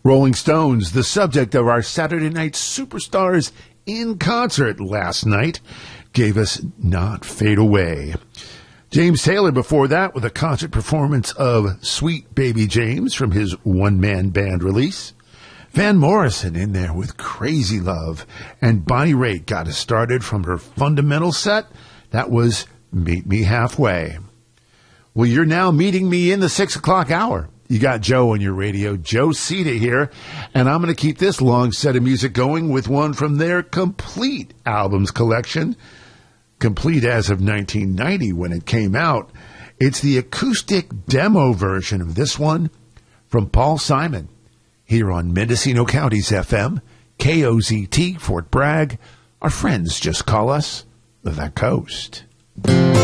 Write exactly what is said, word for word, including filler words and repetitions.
Rolling Stones, the subject of our Saturday Night Superstars in concert last night, gave us Not Fade Away. James Taylor before that with a concert performance of Sweet Baby James from his one-man band release. Van Morrison in there with Crazy Love. And Bonnie Raitt got us started from her fundamental set. That was Meet Me Halfway. Well, you're now meeting me in the six o'clock hour. You got Joe on your radio, Joe Cita here, and I'm going to keep this long set of music going with one from their complete albums collection, complete as of nineteen ninety when it came out. It's the acoustic demo version of this one from Paul Simon here on Mendocino County's F M, K O Z T, Fort Bragg. Our friends just call us the Coast.